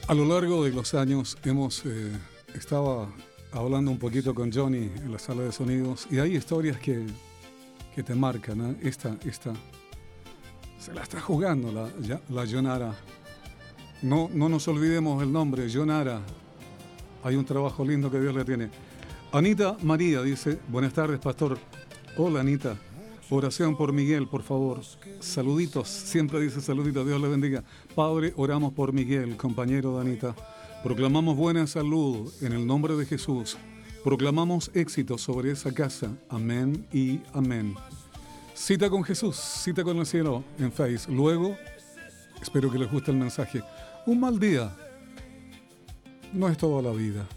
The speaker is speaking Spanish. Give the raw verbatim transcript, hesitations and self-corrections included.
A lo largo de los años hemos eh, estaba hablando un poquito con Johnny en la sala de sonidos y hay historias que, que te marcan, ¿eh? Esta, esta se la está jugando la, la Yonara. No, no nos olvidemos el nombre, Yonara. Hay un trabajo lindo que Dios le tiene. Anita María dice, buenas tardes, pastor. Hola, Anita. Oración por Miguel, por favor. Saluditos, siempre dice saluditos, Dios le bendiga. Padre, oramos por Miguel, compañero de Anita. Proclamamos buena salud en el nombre de Jesús. Proclamamos éxito sobre esa casa. Amén y amén. Cita con Jesús, cita con el cielo en Face. Luego, espero que les guste el mensaje. Un mal día no es toda la vida.